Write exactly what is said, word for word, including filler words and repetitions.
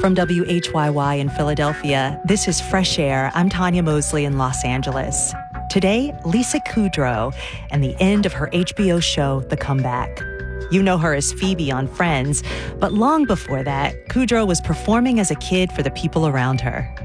From W H Y Y in Philadelphia, this is Fresh Air. I'm Tanya Mosley in Los Angeles. Today, Lisa Kudrow and the end of her H B O show, The Comeback. You know her as Phoebe on Friends, but long before that, Kudrow was performing as a kid for the people around her.